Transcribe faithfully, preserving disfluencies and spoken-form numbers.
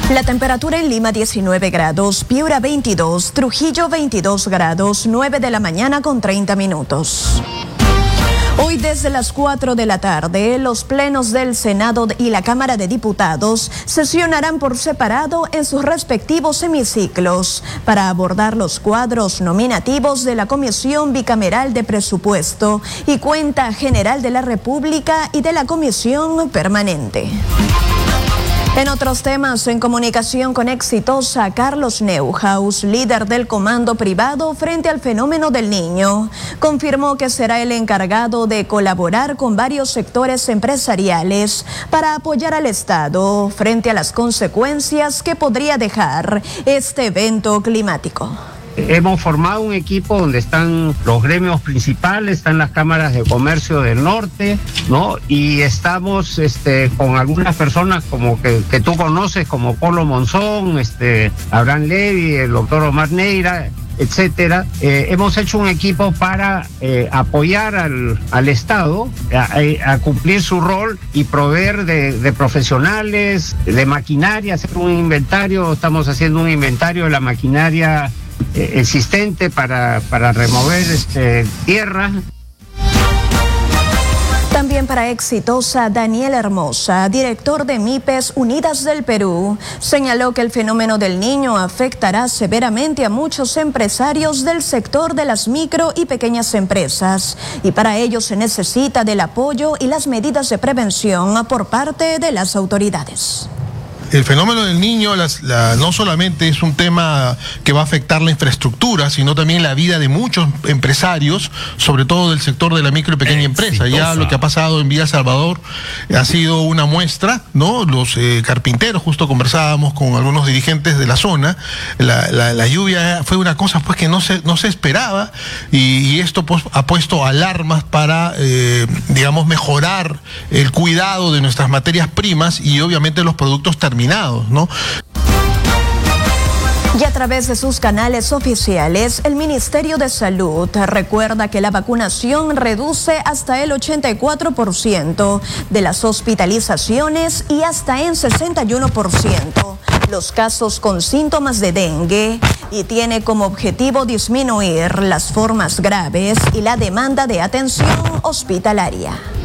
La temperatura en Lima diecinueve grados, Piura veintidós, Trujillo veintidós grados, nueve de la mañana con treinta minutos. Hoy desde las cuatro de la tarde, los plenos del Senado y la Cámara de Diputados sesionarán por separado en sus respectivos hemiciclos para abordar los cuadros nominativos de la Comisión Bicameral de Presupuesto y Cuenta General de la República y de la Comisión Permanente. En otros temas, en comunicación con Exitosa, Carlos Neuhaus, líder del Comando Privado frente al fenómeno del Niño, confirmó que será el encargado de colaborar con varios sectores empresariales para apoyar al Estado frente a las consecuencias que podría dejar este evento climático. Hemos formado un equipo donde están los gremios principales, están las cámaras de comercio del norte, ¿no? Y estamos este, con algunas personas como que, que tú conoces, como Polo Monzón, este, Abraham Levy, el doctor Omar Neira, etcétera. Eh, hemos hecho un equipo para eh, apoyar al, al Estado a, a cumplir su rol y proveer de, de profesionales, de maquinaria, hacer un inventario. Estamos haciendo un inventario de la maquinaria existente para, para remover este, tierra. También para Exitosa, Daniel Hermosa, director de MIPES Unidas del Perú, señaló que el fenómeno del Niño afectará severamente a muchos empresarios del sector de las micro y pequeñas empresas y para ello se necesita del apoyo y las medidas de prevención por parte de las autoridades. El fenómeno del Niño las, la, no solamente es un tema que va a afectar la infraestructura, sino también la vida de muchos empresarios, sobre todo del sector de la micro y pequeña Exitosa. Empresa. Ya lo que ha pasado en Villa Salvador ha sido una muestra, ¿no? Los eh, carpinteros, justo conversábamos con algunos dirigentes de la zona, la, la, la lluvia fue una cosa pues que no se, no se esperaba y, y esto pues, ha puesto alarmas para, eh, digamos, mejorar el cuidado de nuestras materias primas y obviamente los productos terminados. ¿No? Y a través de sus canales oficiales, el Ministerio de Salud recuerda que la vacunación reduce hasta el ochenta y cuatro por ciento de las hospitalizaciones y hasta en sesenta y uno por ciento los casos con síntomas de dengue y tiene como objetivo disminuir las formas graves y la demanda de atención hospitalaria.